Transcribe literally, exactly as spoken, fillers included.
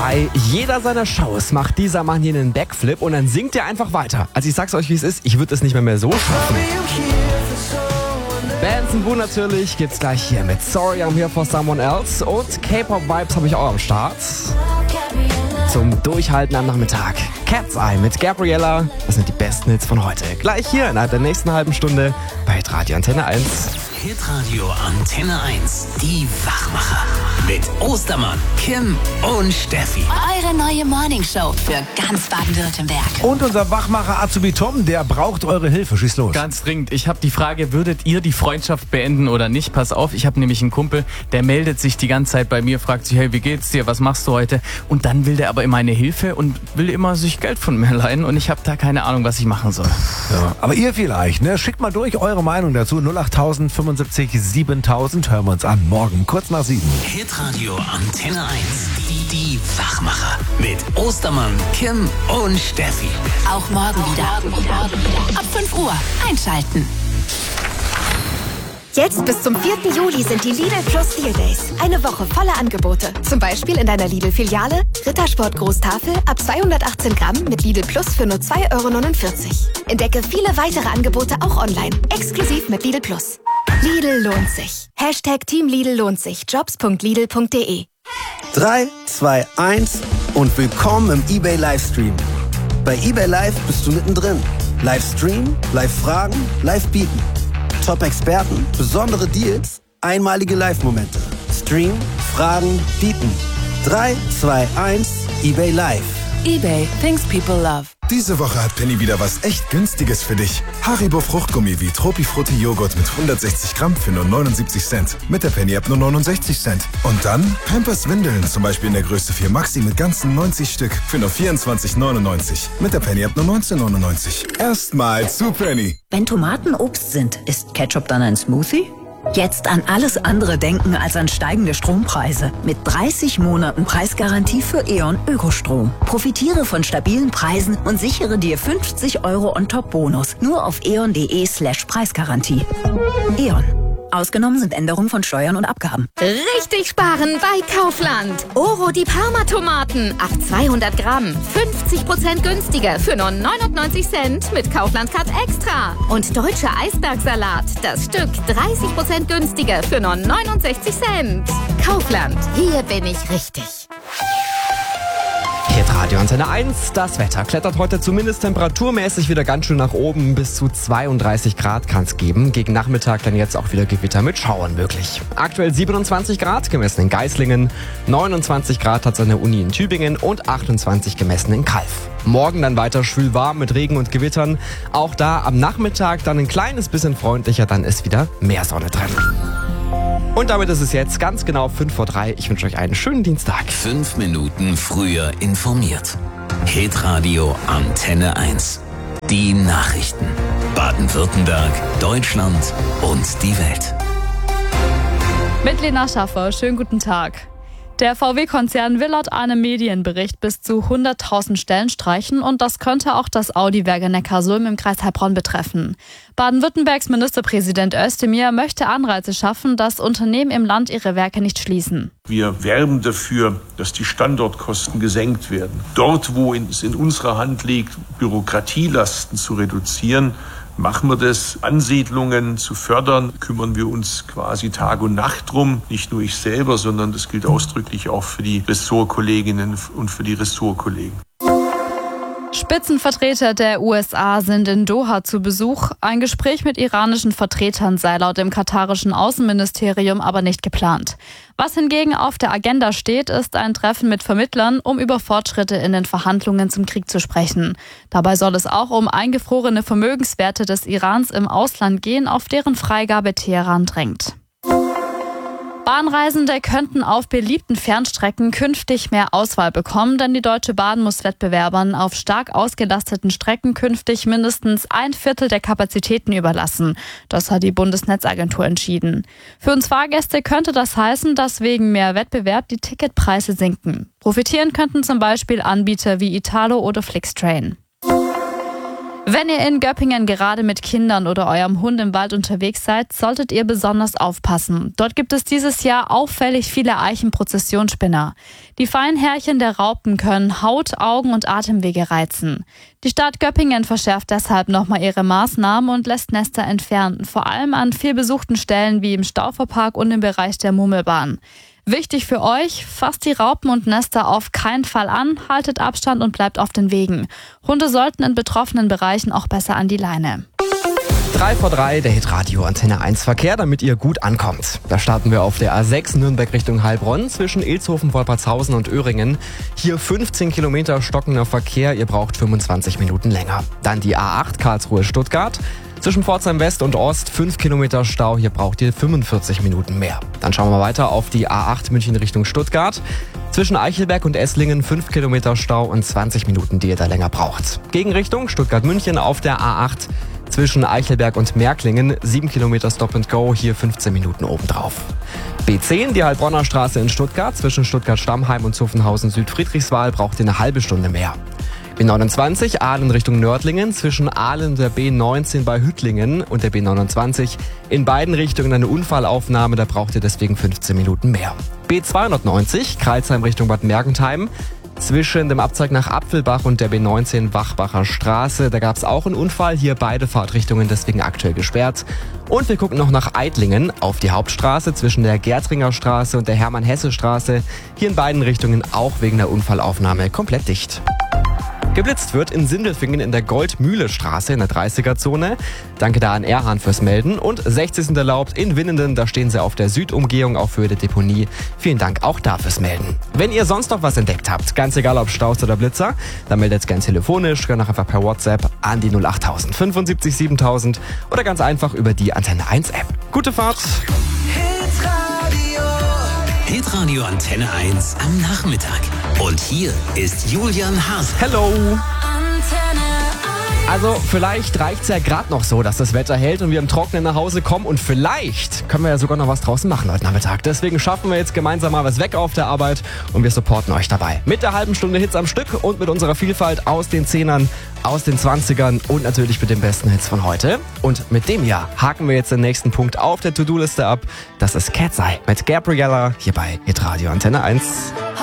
Bei jeder seiner Shows macht dieser Mann hier einen Backflip und dann singt er einfach weiter. Also ich sag's euch, wie es ist, ich würde es nicht mehr, mehr so schaffen. Benson Boone natürlich gibt's gleich hier mit Sorry I'm Here for Someone Else und K-Pop-Vibes habe ich auch am Start. Zum Durchhalten am Nachmittag. Cat's Eye mit Gabriella. Das sind die besten Hits von heute. Gleich hier innerhalb der nächsten halben Stunde bei Hitradio Antenne eins. Hitradio Antenne eins. Die Wachmacher. Mit Ostermann, Kim und Steffi. Eure neue Morningshow für ganz Baden-Württemberg. Und unser Wachmacher Azubi Tom, der braucht eure Hilfe. Schieß los. Ganz dringend. Ich habe die Frage, würdet ihr die Freundschaft beenden oder nicht? Pass auf, ich habe nämlich einen Kumpel, der meldet sich die ganze Zeit bei mir, fragt sich, hey, wie geht's dir, was machst du heute? Und dann will der aber immer eine Hilfe und will immer sich Geld von mir leihen und ich habe da keine Ahnung, was ich machen soll. Ja, aber ihr vielleicht, ne? Schickt mal durch eure Meinung dazu. null acht fünfundsiebzig siebentausend. Hören wir uns an. Morgen kurz nach sieben. Hitradio Antenne eins. Die, die Wachmacher. Mit Ostermann, Kim und Steffi. Auch morgen wieder. Ab fünf Uhr einschalten. Jetzt bis zum vierten Juli sind die Lidl Plus Deal Days. Eine Woche voller Angebote. Zum Beispiel in deiner Lidl-Filiale Rittersport Großtafel ab zweihundertachtzehn Gramm mit Lidl Plus für nur zwei Euro neunundvierzig. Entdecke viele weitere Angebote auch online. Exklusiv mit Lidl Plus. Lidl lohnt sich. Hashtag Team Lidl lohnt sich. Jobs punkt lidl punkt de. drei, zwei, eins und willkommen im eBay Livestream. Bei eBay Live bist du mittendrin. Livestream, Live-Fragen, Live-Bieten. Top-Experten, besondere Deals, einmalige Live-Momente. Stream, Fragen, Bieten. drei, zwei, eins, eBay Live. eBay, things people love. Diese Woche hat Penny wieder was echt Günstiges für dich. Haribo Fruchtgummi wie Tropifrutti Joghurt mit hundertsechzig Gramm für nur neunundsiebzig Cent. Mit der Penny-App nur neunundsechzig Cent. Und dann Pampers Windeln, zum Beispiel in der Größe vier Maxi mit ganzen neunzig Stück für nur vierundzwanzig neunundneunzig. Mit der Penny-App nur neunzehn neunundneunzig. Erstmal zu Penny. Wenn Tomaten Obst sind, ist Ketchup dann ein Smoothie? Jetzt an alles andere denken als an steigende Strompreise. Mit dreißig Monaten Preisgarantie für E.ON Ökostrom. Profitiere von stabilen Preisen und sichere dir fünfzig Euro On-Top-Bonus. Nur auf eon.de slash Preisgarantie. E.ON. Ausgenommen sind Änderungen von Steuern und Abgaben. Richtig sparen bei Kaufland. Oro die Parma-Tomaten. Ab zweihundert Gramm. fünfzig Prozent günstiger für nur neunundneunzig Cent mit Kaufland Card Extra. Und deutscher Eisbergsalat. Das Stück dreißig Prozent günstiger für nur neunundsechzig Cent. Kaufland. Hier bin ich richtig. Hitradio Antenne eins. Das Wetter klettert heute zumindest temperaturmäßig wieder ganz schön nach oben. Bis zu zweiunddreißig Grad kann es geben. Gegen Nachmittag dann jetzt auch wieder Gewitter mit Schauern möglich. Aktuell siebenundzwanzig Grad gemessen in Geislingen, neunundzwanzig Grad hat es an der Uni in Tübingen und achtundzwanzig gemessen in Calw. Morgen dann weiter schwül warm mit Regen und Gewittern. Auch da am Nachmittag dann ein kleines bisschen freundlicher, dann ist wieder mehr Sonne drin. Und damit ist es jetzt ganz genau fünf vor drei. Ich wünsche euch einen schönen Dienstag. Fünf Minuten früher informiert. Hitradio Antenne eins. Die Nachrichten. Baden-Württemberg, Deutschland und die Welt. Mit Lena Schaffer, schönen guten Tag. Der V W-Konzern will laut einem Medienbericht bis zu hunderttausend Stellen streichen und das könnte auch das Audi-Werk Neckarsulm im Kreis Heilbronn betreffen. Baden-Württembergs Ministerpräsident Özdemir möchte Anreize schaffen, dass Unternehmen im Land ihre Werke nicht schließen. Wir werben dafür, dass die Standortkosten gesenkt werden. Dort, wo es in unserer Hand liegt, Bürokratielasten zu reduzieren, machen wir das. Ansiedlungen zu fördern, kümmern wir uns quasi Tag und Nacht drum. Nicht nur ich selber, sondern das gilt ausdrücklich auch für die Ressortkolleginnen und für die Ressortkollegen. Spitzenvertreter der U S A sind in Doha zu Besuch. Ein Gespräch mit iranischen Vertretern sei laut dem katarischen Außenministerium aber nicht geplant. Was hingegen auf der Agenda steht, ist ein Treffen mit Vermittlern, um über Fortschritte in den Verhandlungen zum Krieg zu sprechen. Dabei soll es auch um eingefrorene Vermögenswerte des Irans im Ausland gehen, auf deren Freigabe Teheran drängt. Bahnreisende könnten auf beliebten Fernstrecken künftig mehr Auswahl bekommen, denn die Deutsche Bahn muss Wettbewerbern auf stark ausgelasteten Strecken künftig mindestens ein Viertel der Kapazitäten überlassen. Das hat die Bundesnetzagentur entschieden. Für uns Fahrgäste könnte das heißen, dass wegen mehr Wettbewerb die Ticketpreise sinken. Profitieren könnten zum Beispiel Anbieter wie Italo oder Flixtrain. Wenn ihr in Göppingen gerade mit Kindern oder eurem Hund im Wald unterwegs seid, solltet ihr besonders aufpassen. Dort gibt es dieses Jahr auffällig viele Eichenprozessionsspinner. Die feinen Härchen der Raupen können Haut, Augen und Atemwege reizen. Die Stadt Göppingen verschärft deshalb nochmal ihre Maßnahmen und lässt Nester entfernen, vor allem an vielbesuchten Stellen wie im Stauferpark und im Bereich der Murmelbahn. Wichtig für euch, fasst die Raupen und Nester auf keinen Fall an, haltet Abstand und bleibt auf den Wegen. Hunde sollten in betroffenen Bereichen auch besser an die Leine. drei vor drei, der Hitradio Antenne eins Verkehr, damit ihr gut ankommt. Da starten wir auf der A sechs Nürnberg Richtung Heilbronn zwischen Ilshofen, Wolpertshausen und Öhringen. Hier fünfzehn Kilometer stockender Verkehr, ihr braucht fünfundzwanzig Minuten länger. Dann die A acht Karlsruhe-Stuttgart. Zwischen Pforzheim West und Ost fünf Kilometer Stau, hier braucht ihr fünfundvierzig Minuten mehr. Dann schauen wir weiter auf die A acht München Richtung Stuttgart. Zwischen Eichelberg und Esslingen fünf Kilometer Stau und zwanzig Minuten, die ihr da länger braucht. Gegenrichtung Stuttgart-München auf der A acht. Zwischen Eichelberg und Märklingen sieben Kilometer Stop and Go, hier fünfzehn Minuten obendrauf. B zehn, die Heilbronner Straße in Stuttgart. Zwischen Stuttgart-Stammheim und Zuffenhausen-Südfriedrichswal braucht ihr eine halbe Stunde mehr. B neunundzwanzig, Aalen Richtung Nördlingen, zwischen Aalen und der B neunzehn bei Hüttlingen und der B neunundzwanzig. In beiden Richtungen eine Unfallaufnahme, da braucht ihr deswegen fünfzehn Minuten mehr. B zweihundertneunzig, Crailsheim Richtung Bad Mergentheim. Zwischen dem Abzweig nach Apfelbach und der B neunzehn Wachbacher Straße, da gab es auch einen Unfall, hier beide Fahrtrichtungen deswegen aktuell gesperrt. Und wir gucken noch nach Eitlingen auf die Hauptstraße zwischen der Gärtringer Straße und der Hermann-Hesse-Straße. Hier in beiden Richtungen auch wegen der Unfallaufnahme komplett dicht. Geblitzt wird in Sindelfingen in der Goldmühle-Straße in der dreißiger-Zone. Danke da an Erhan fürs Melden. Und sechzig sind erlaubt in Winnenden, da stehen sie auf der Südumgehung auf Höhe der Deponie. Vielen Dank auch da fürs Melden. Wenn ihr sonst noch was entdeckt habt, ganz egal ob Staus oder Blitzer, dann meldet gern telefonisch, gerne einfach per WhatsApp an die null achttausend fünfundsiebzig siebentausend oder ganz einfach über die Antenne eins App. Gute Fahrt! Hitradio Antenne eins am Nachmittag. Und hier ist Julian Haas. Hello! Also vielleicht reicht's ja gerade noch so, dass das Wetter hält und wir im Trockenen nach Hause kommen und vielleicht können wir ja sogar noch was draußen machen heute Nachmittag. Deswegen schaffen wir jetzt gemeinsam mal was weg auf der Arbeit und wir supporten euch dabei. Mit der halben Stunde Hits am Stück und mit unserer Vielfalt aus den Zehnern, aus den Zwanzigern und natürlich mit den besten Hits von heute. Und mit dem Jahr haken wir jetzt den nächsten Punkt auf der To-Do-Liste ab. Das ist Cat's Eye mit Gabriella hier bei Hitradio Antenne eins.